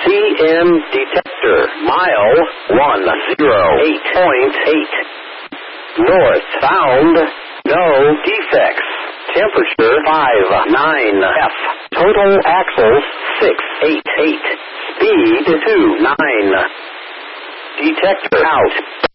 CM detector, mile 108.8. Northbound, no defects. Temperature 59F. Total axles 688. Speed 29. Detector out.